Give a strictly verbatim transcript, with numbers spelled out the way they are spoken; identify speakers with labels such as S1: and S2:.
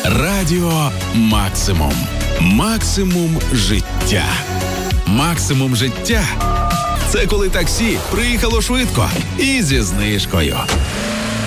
S1: Радіо Максимум. Максимум життя. Максимум життя – це коли таксі приїхало швидко і зі знижкою.